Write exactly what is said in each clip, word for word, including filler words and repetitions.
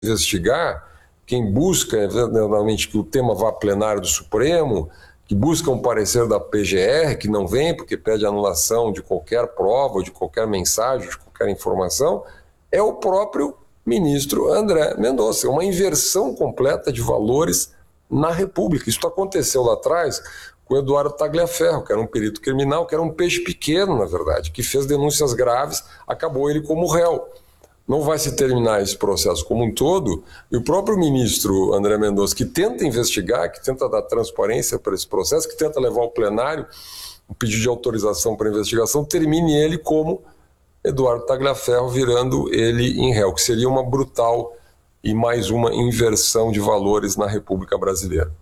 investigar, quem busca, normalmente, que o tema vá a plenário do Supremo, que busca um parecer da P G R, que não vem porque pede anulação de qualquer prova, de qualquer mensagem, de qualquer informação, é o próprio ministro André Mendonça. É uma inversão completa de valores na República. Isso aconteceu lá atrás com o Eduardo Tagliaferro, que era um perito criminal, que era um peixe pequeno, na verdade, que fez denúncias graves, acabou ele como réu. Não vai se terminar esse processo como um todo, e o próprio ministro André Mendonça, que tenta investigar, que tenta dar transparência para esse processo, que tenta levar ao plenário um pedido de autorização para investigação, termine ele como Eduardo Tagliaferro, virando ele em réu, que seria uma brutal e mais uma inversão de valores na República Brasileira.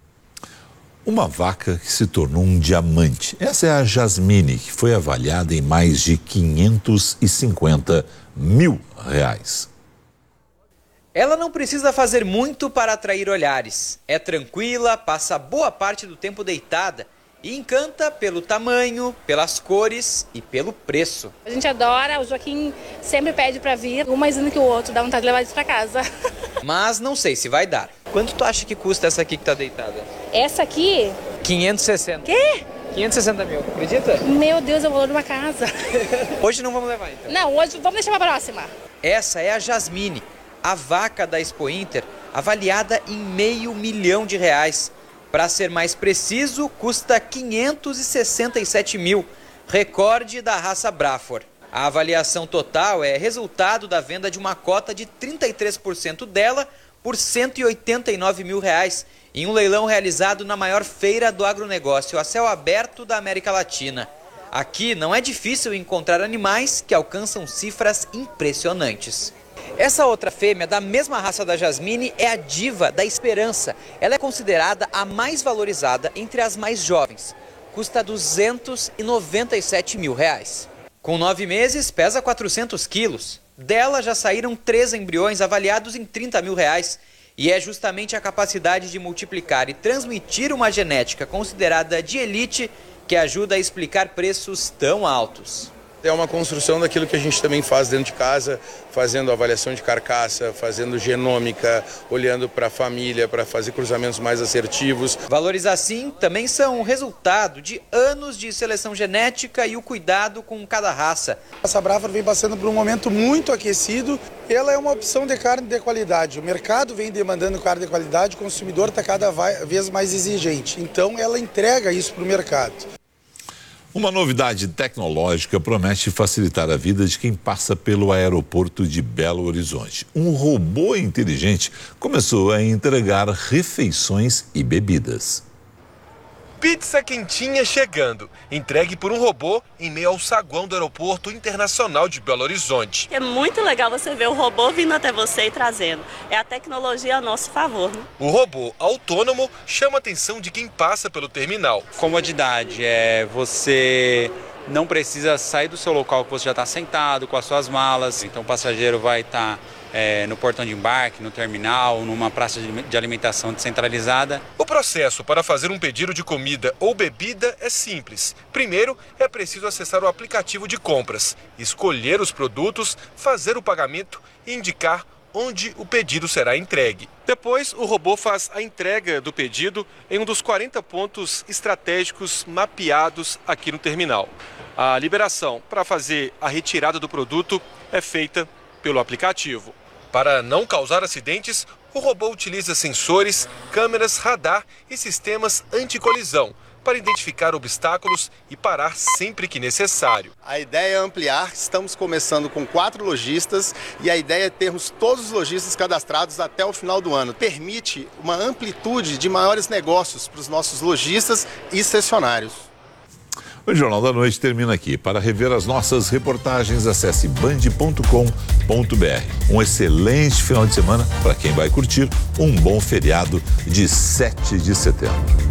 Uma vaca que se tornou um diamante. Essa é a Jasmine, que foi avaliada em mais de quinhentos e cinquenta mil reais. Ela não precisa fazer muito para atrair olhares. É tranquila, passa boa parte do tempo deitada e encanta pelo tamanho, pelas cores e pelo preço. A gente adora, o Joaquim sempre pede para vir, um mais lindo que o outro, dá vontade de levar isso para casa. Mas não sei se vai dar. Quanto tu acha que custa essa aqui que tá deitada? Essa aqui? quinhentos e sessenta. Quê? quinhentos e sessenta mil, acredita? Meu Deus, é o valor de uma casa. Hoje não vamos levar, então? Não, hoje vamos deixar para a próxima. Essa é a Jasmine, a vaca da Expo Inter, avaliada em meio milhão de reais. Para ser mais preciso, custa quinhentos e sessenta e sete mil, recorde da raça Braford. A avaliação total é resultado da venda de uma cota de trinta e três por cento dela por cento e oitenta e nove mil reais, em um leilão realizado na maior feira do agronegócio a céu aberto da América Latina. Aqui não é difícil encontrar animais que alcançam cifras impressionantes. Essa outra fêmea, da mesma raça da Jasmine, é a Diva da Esperança. Ela é considerada a mais valorizada entre as mais jovens. Custa duzentos e noventa e sete mil reais. Com nove meses, pesa quatrocentos quilos. Dela já saíram três embriões avaliados em trinta mil reais. E é justamente a capacidade de multiplicar e transmitir uma genética considerada de elite que ajuda a explicar preços tão altos. É uma construção daquilo que a gente também faz dentro de casa, fazendo avaliação de carcaça, fazendo genômica, olhando para a família, para fazer cruzamentos mais assertivos. Valores assim também são resultado de anos de seleção genética e o cuidado com cada raça. Essa Braford vem passando por um momento muito aquecido. Ela é uma opção de carne de qualidade. O mercado vem demandando carne de qualidade, o consumidor está cada vez mais exigente. Então ela entrega isso para o mercado. Uma novidade tecnológica promete facilitar a vida de quem passa pelo aeroporto de Belo Horizonte. Um robô inteligente começou a entregar refeições e bebidas. Pizza quentinha chegando, entregue por um robô em meio ao saguão do Aeroporto Internacional de Belo Horizonte. É muito legal você ver o robô vindo até você e trazendo. É a tecnologia a nosso favor, né? O robô autônomo chama a atenção de quem passa pelo terminal. Comodidade, é você não precisa sair do seu local que você já está sentado com as suas malas. Então o passageiro vai estar É, no portão de embarque, no terminal, numa praça de alimentação descentralizada. O processo para fazer um pedido de comida ou bebida é simples. Primeiro, é preciso acessar o aplicativo de compras, escolher os produtos, fazer o pagamento e indicar onde o pedido será entregue. Depois, o robô faz a entrega do pedido em um dos quarenta pontos estratégicos mapeados aqui no terminal. A liberação para fazer a retirada do produto é feita pelo aplicativo. Para não causar acidentes, o robô utiliza sensores, câmeras, radar e sistemas anticolisão para identificar obstáculos e parar sempre que necessário. A ideia é ampliar, estamos começando com quatro lojistas e a ideia é termos todos os lojistas cadastrados até o final do ano. Permite uma amplitude de maiores negócios para os nossos lojistas e cessionários. O Jornal da Noite termina aqui. Para rever as nossas reportagens, acesse band ponto com ponto br. Um excelente final de semana para quem vai curtir um bom feriado de sete de setembro.